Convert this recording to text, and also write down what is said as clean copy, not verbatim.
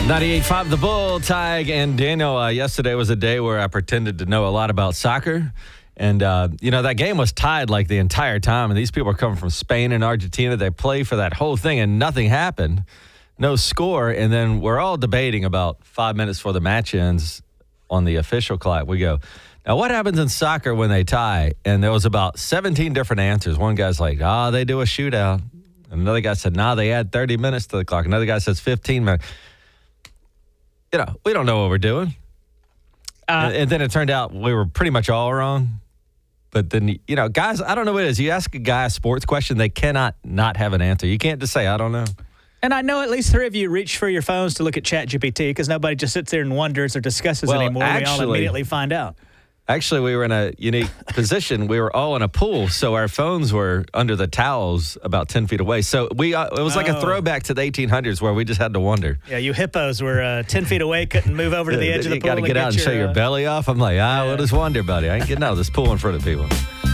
98.5 The Bull, Tig and Daniel. Yesterday was a day where I pretended to know a lot about soccer. And, that game was tied like the entire time. And these people are coming from Spain and Argentina. They play for that whole thing and nothing happened. No score. And then we're all debating about 5 minutes before the match ends on the official clock. We go, now what happens in soccer when they tie? And there was about 17 different answers. One guy's like, they do a shootout. And another guy said, they add 30 minutes to the clock. Another guy says 15 minutes. We don't know what we're doing. And then it turned out we were pretty much all wrong. But then, guys, I don't know what it is. You ask a guy a sports question, they cannot not have an answer. You can't just say, I don't know. And I know at least three of you reach for your phones to look at ChatGPT because nobody just sits there and wonders or discusses anymore. We all immediately find out. Actually, we were in a unique position. We were all in a pool, so our phones were under the towels about 10 feet away. So it was like a throwback to the 1800s where we just had to wonder. Yeah, you hippos were 10 feet away, couldn't move over to the edge of the pool. You got to get out and show your belly off. I'm like, we'll just wonder, buddy. I ain't getting out of this pool in front of people.